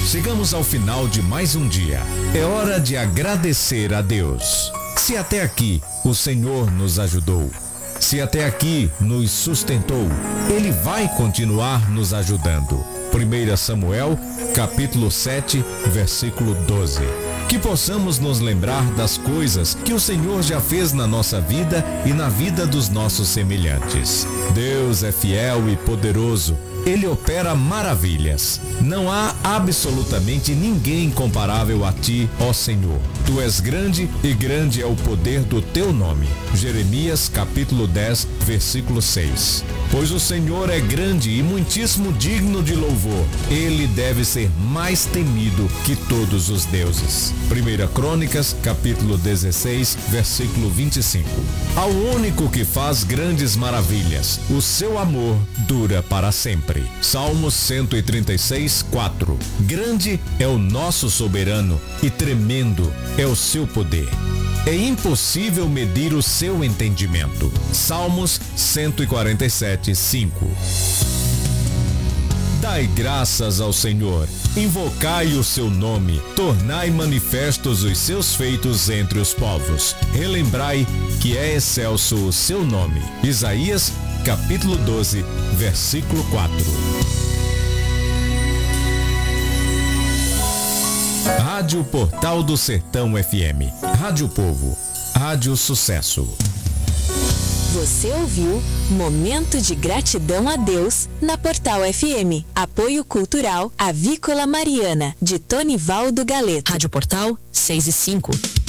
Chegamos ao final de mais um dia. É hora de agradecer a Deus. Se até aqui o Senhor nos ajudou, se até aqui nos sustentou, Ele vai continuar nos ajudando. 1 Samuel, capítulo 7, versículo 12. Que possamos nos lembrar das coisas que o Senhor já fez na nossa vida e na vida dos nossos semelhantes. Deus é fiel e poderoso. Ele opera maravilhas. Não há absolutamente ninguém comparável a ti, ó Senhor. Tu és grande e grande é o poder do teu nome. Jeremias capítulo 10, versículo 6. Pois o Senhor é grande e muitíssimo digno de louvor. Ele deve ser mais temido que todos os deuses. 1 Crônicas capítulo 16, versículo 25. Ao único que faz grandes maravilhas, o seu amor dura para sempre. Salmos 136, 4. Grande é o nosso soberano e tremendo é o seu poder. É impossível medir o seu entendimento. Salmos 147, 5. Dai graças ao Senhor, invocai o seu nome, tornai manifestos os seus feitos entre os povos. Relembrai que é excelso o seu nome. Isaías, capítulo 12, versículo 4. Rádio Portal do Sertão FM. Rádio Povo. Rádio Sucesso. Você ouviu Momento de Gratidão a Deus na Portal FM. Apoio Cultural Avícola Mariana, de Tonivaldo Galeto. Rádio Portal 6 e 5.